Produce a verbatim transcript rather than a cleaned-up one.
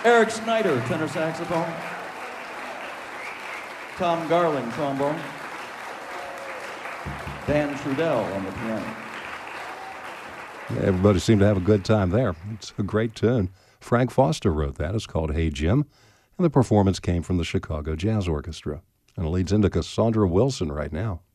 Eric Snyder, tenor saxophone. Tom Garling, trombone. Dan Trudell on the piano. Everybody seemed to have a good time there. It's a great tune. Frank Foster wrote that. It's called Hey Jim. And the performance came from the Chicago Jazz Orchestra. And it leads into Cassandra Wilson right now.